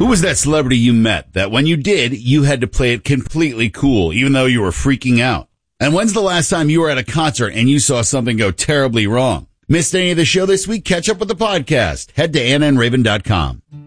Who was that celebrity you met that when you did, you had to play it completely cool, even though you were freaking out? And when's the last time you were at a concert and you saw something go terribly wrong? Missed any of the show this week? Catch up with the podcast. Head to AnnaandRaven.com.